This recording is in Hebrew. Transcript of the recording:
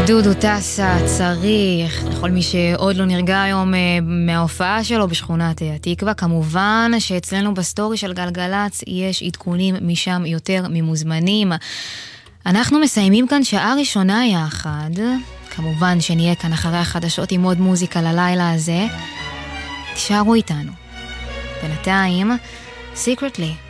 דודו טסה צריך, לכל מי שעוד לא נרגע היום מההופעה שלו בשכונת התקווה. כמובן שאצלנו בסטורי של גלגלץ יש עדכונים משם יותר ממוזמנים. אנחנו מסיימים כאן שעה ראשונה יחד. כמובן שנהיה כאן אחרי החדשות עם עוד מוזיקה ללילה הזה. תשארו איתנו. בינתיים, Secretly